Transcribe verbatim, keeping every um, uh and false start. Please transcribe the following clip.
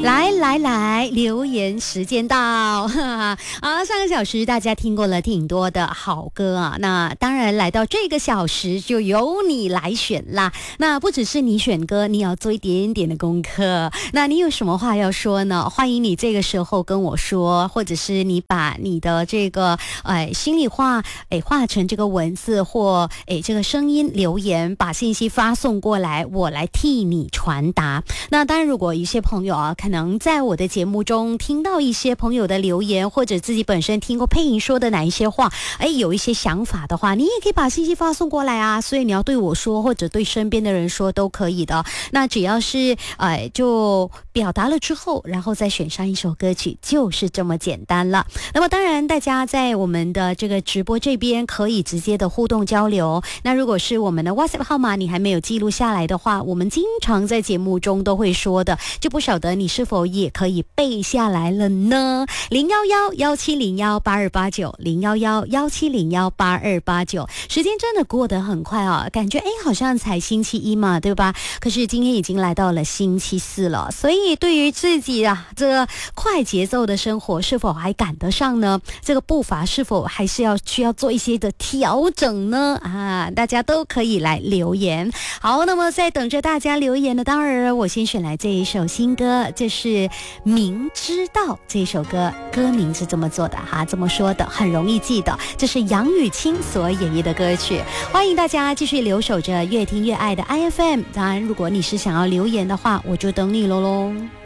来来来，留言时间到！好，上个小时大家听过了挺多的好歌啊，那当然来到这个小时就由你来选啦。那不只是你选歌，你要做一点点的功课。那你有什么话要说呢？欢迎你这个时候跟我说，或者是你把你的这个哎心里话哎化成这个文字或哎这个声音留言，把信息发送过来，我来替你传达。那当然，如果一些朋友啊，可能在我的节目中听到一些朋友的留言，或者自己本身听过配音说的哪一些话，哎，有一些想法的话，你也可以把信息发送过来啊。所以你要对我说，或者对身边的人说都可以的。那只要是哎就表达了之后，然后再选上一首歌曲，就是这么简单了。那么当然，大家在我们的这个直播这边可以直接的互动交流。那如果是我们的 WhatsApp 号码你还没有记录下来的话，我们经常在节目中都会说的，就不晓得你是否也可以背下来了呢？零幺幺幺七零幺八二八九，零幺幺幺七零幺八二八九。时间真的过得很快啊，感觉哎好像才星期一嘛，对吧？可是今天已经来到了星期四了，所以对于自己啊这个快节奏的生活，是否还赶得上呢？这个步伐是否还是要需要做一些的调整呢？啊，大家都可以来留言。好，那么在等着大家留言的，当然我先选来这一首新歌，这是《明知道》这一首歌，歌名是这么做的哈，这么说的，很容易记得，这是杨雨清所演绎的歌曲。欢迎大家继续留守着越听越爱的 I F M， 当然如果你是想要留言的话，我就等你喽喽。